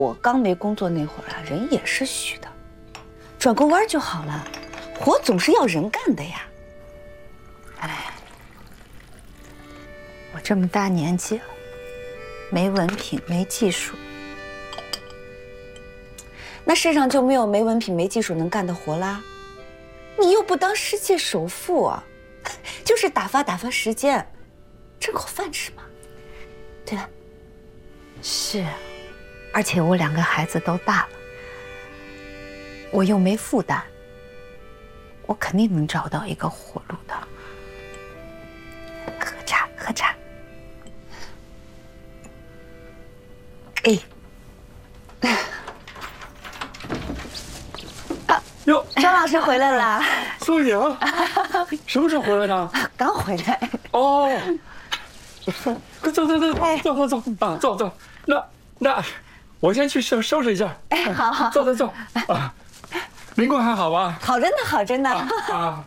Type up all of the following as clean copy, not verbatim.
我刚没工作那会儿啊，人也是虚的，转个弯就好了。活总是要人干的呀。哎，我这么大年纪了，没文凭没技术，那世上就没有没文凭没技术能干的活啦。你又不当世界首富啊，就是打发时间，挣口饭吃嘛。对吧？ 是，而且我2个孩子都大了，我又没负担，我肯定能找到一个活路的。喝茶，喝茶。哎， 哟， 张老师回来了。 苏颖，什么时候回来的？ 刚回来。 哦，快走啊，走。那，我先去收拾一下。 哎，好。 走啊。林冠还好吧？ 好着呢，好着呢。 啊，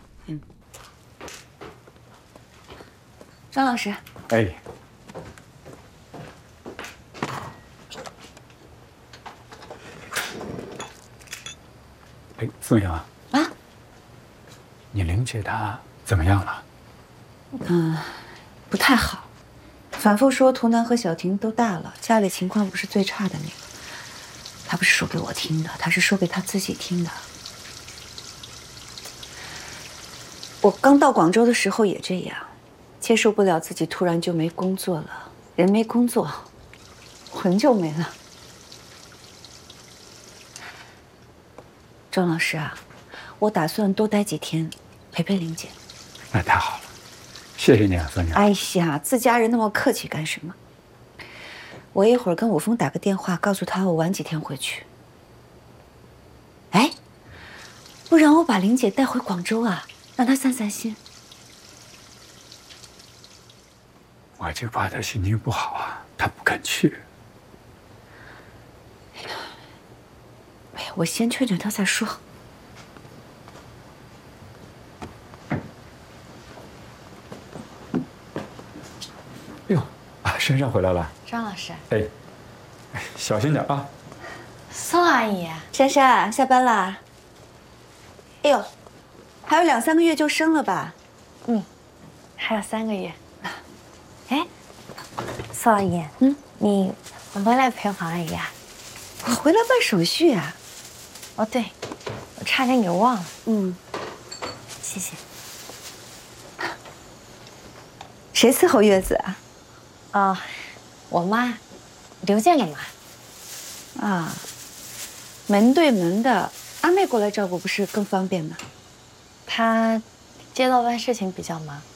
张老师。 哎。哎，苏颖啊，你玲姐她怎么样了？ 不太好，反复说图南和小婷都大了，家里情况不是最差的那个。她不是说给我听的，她是说给她自己听的。我刚到广州的时候也这样，接受不了自己突然就没工作了，人没工作，魂就没了。张老师啊，我打算多待几天，陪陪玲姐。 那太好了，谢谢你啊，孙女。 哎呀，自家人那么客气干什么？我一会儿跟武峰打个电话，告诉他我晚几天回去。哎，不然我把玲姐带回广州啊，让她散散心。 我就怕她心情不好啊，她不肯去。 哎呀，我先劝劝她再说。 哎呦，珊珊回来了。 张老师， 哎，小心点啊。 宋阿姨， 珊珊下班啦？哎呦，还有2、3个月就生了吧？ 还有3个月。哎，宋阿姨，你回来陪黄阿姨啊？ 我回来办手续啊。 哦，对，我差点给忘了。谢谢。 谁伺候月子啊？ 我妈，刘健的妈。 啊，门对门的，阿妹过来照顾不是更方便吗？ 她街道办事情比较忙，